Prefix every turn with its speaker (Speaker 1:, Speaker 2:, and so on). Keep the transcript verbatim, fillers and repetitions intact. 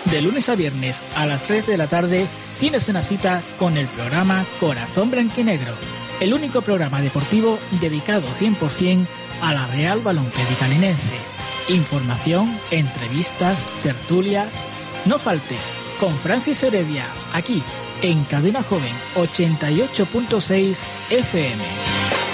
Speaker 1: De lunes a viernes a las tres de la tarde tienes una cita con el programa Corazón Blanquinegro, el único programa deportivo dedicado cien por ciento a la Real Balompédica Linense. Información, entrevistas, tertulias. No faltes, con Francis Heredia, aquí en Cadena Joven ochenta y ocho punto seis F M.